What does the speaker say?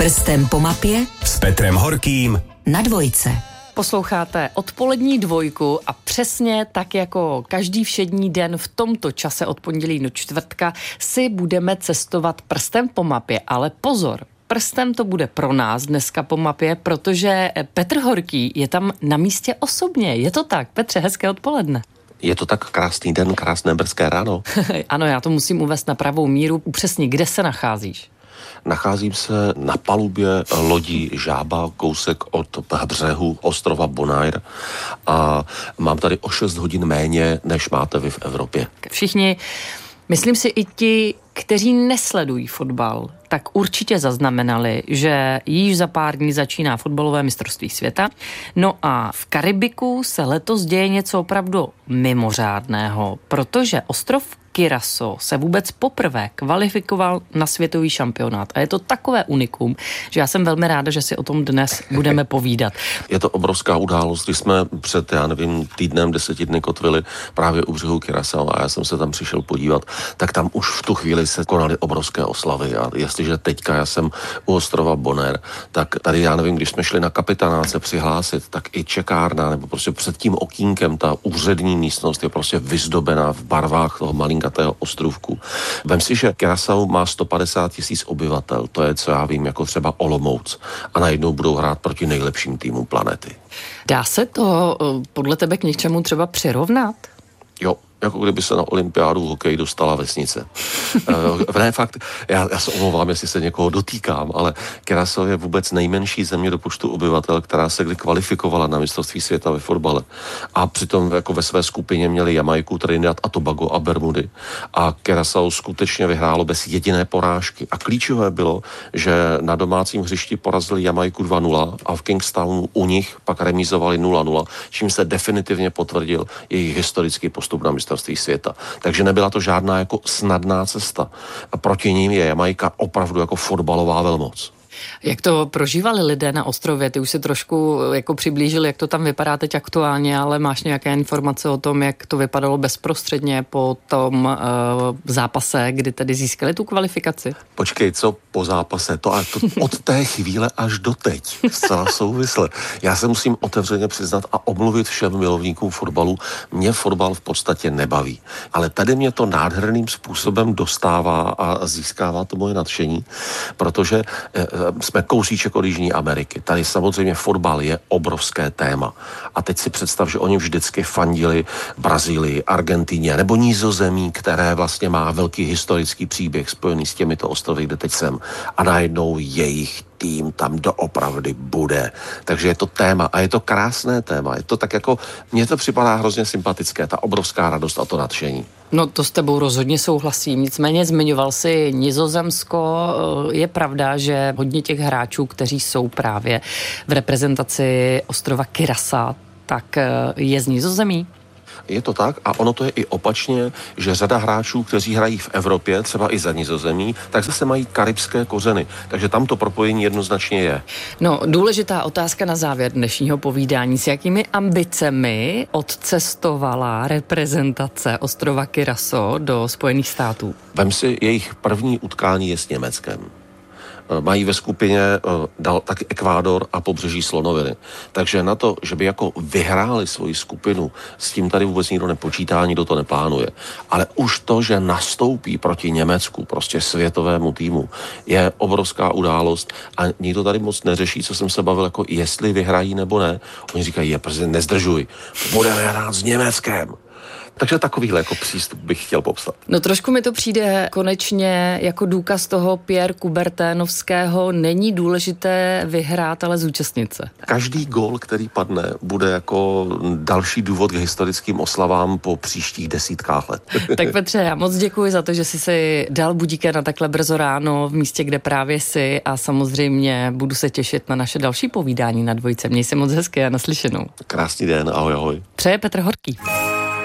Prstem po mapě s Petrem Horkým na Dvojce. Posloucháte odpolední Dvojku a přesně tak jako každý všední den v tomto čase od pondělí do čtvrtka si budeme cestovat prstem po mapě, ale pozor, prstem to bude pro nás dneska po mapě, protože Petr Horký je tam na místě osobně. Je to tak? Petře, hezké odpoledne. Je to tak krásný den, krásné brzké ráno. Ano, já to musím uvést na pravou míru. Upřesni, kde se nacházíš? Nacházím se na palubě lodi Žába, kousek od břehu ostrova Bonaire a mám tady o 6 hodin méně, než máte vy v Evropě. Všichni, myslím si i ti, kteří nesledují fotbal, tak určitě zaznamenali, že již za pár dní začíná fotbalové mistrovství světa. No a v Karibiku se letos děje něco opravdu mimořádného, protože ostrov Curaçao se vůbec poprvé kvalifikoval na světový šampionát. A je to takové unikum, že já jsem velmi ráda, že si o tom dnes budeme povídat. Je to obrovská událost, když jsme před, týdnem, 10 dny kotvili právě u břehu Curaçao a já jsem se tam přišel podívat, tak tam už v tu chvíli se konaly obrovské oslavy. A jestliže teďka já jsem u ostrova Bonaire, tak tady, když jsme šli na kapitánáce přihlásit, tak i čekárna, nebo prostě před tím okýnkem, ta úřední místnost je prostě vyzdobená v barvách toho malinkatého ostrovku. Vem si, že Curaçao má 150 000 obyvatel, to je, co já vím, jako třeba Olomouc, a najednou budou hrát proti nejlepším týmům planety. Dá se to podle tebe k něčemu třeba přirovnat? Jo, jako kdyby se na olympiádu v hokeji dostala vesnice. Ne, fakt, já se omlouvám, jestli se někoho dotýkám, ale Curaçao je vůbec nejmenší země do počtu obyvatel, která se kdy kvalifikovala na mistrovství světa ve fotbale. A přitom jako ve své skupině měli Jamajku, Trinidad a Tobago a Bermudy. A Curaçao skutečně vyhrálo bez jediné porážky. A klíčové bylo, že na domácím hřišti porazili Jamajku 2-0 a v Kingstownu u nich pak remízovali 0-0, čím se definitivně potvrdil jejich historický postup na mistrovství světa. Takže nebyla to žádná jako snadná cesta. A proti ním je Jamajka opravdu jako fotbalová velmoc. Jak to prožívali lidé na ostrově? Ty už si trošku jako přiblížili, jak to tam vypadá teď aktuálně, ale máš nějaké informace o tom, jak to vypadalo bezprostředně po tom zápase, kdy tedy získali tu kvalifikaci? Počkej, co po zápase? To od té chvíle až doteď. Zcela souvisle. Já se musím otevřeně přiznat a omluvit všem milovníkům fotbalu. Mě fotbal v podstatě nebaví. Ale tady mě to nádherným způsobem dostává a získává to moje nadšení, protože jsme kousíček od Jižní Ameriky. Tady samozřejmě fotbal je obrovské téma. A teď si představ, že oni vždycky fandili Brazílii, Argentině nebo Nizozemí, které vlastně má velký historický příběh spojený s těmito ostrovy, kde teď jsem. A najednou jejich tým tam doopravdy bude. Takže je to téma a je to krásné téma. Je to tak jako, mně to připadá hrozně sympatické, ta obrovská radost a to nadšení. No to s tebou rozhodně souhlasím, nicméně zmiňoval si Nizozemsko. Je pravda, že hodně těch hráčů, kteří jsou právě v reprezentaci ostrova Curaçao, tak je z Nizozemí? Je to tak a ono to je i opačně, že řada hráčů, kteří hrají v Evropě, třeba i za Nizozemí, tak zase mají karibské kořeny. Takže tam to propojení jednoznačně je. No, důležitá otázka na závěr dnešního povídání. S jakými ambicemi odcestovala reprezentace ostrova Curaçao do Spojených států? Vem si, jejich první utkání je s Německem. Mají ve skupině taky Ekvádor a pobřeží Slonoviny. Takže na to, že by jako vyhráli svoji skupinu, s tím tady vůbec nikdo nepočítá, nikdo to neplánuje. Ale už to, že nastoupí proti Německu, prostě světovému týmu, je obrovská událost a nikdo tady moc neřeší, co jsem se bavil, jako jestli vyhrají nebo ne. Oni říkají, nezdržuj, budeme hrát s Německem. Takže takovýhle jako přístup bych chtěl popsat. No trošku mi to přijde konečně jako důkaz toho Pierre Coubertinovského, není důležité vyhrát, ale zúčastnit se. Každý gól, který padne, bude jako další důvod k historickým oslavám po příštích desítkách let. Tak Petře, já moc děkuji za to, že jsi si dal budíka na takhle brzo ráno v místě, kde právě jsi a samozřejmě budu se těšit na naše další povídání na Dvojce. Měj se moc hezky a naslyšenou. Krásný den, ahoj, ahoj. Přeje Petr Horký.